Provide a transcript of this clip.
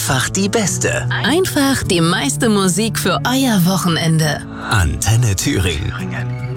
Einfach die beste. Einfach die meiste Musik für euer Wochenende. Antenne Thüringen.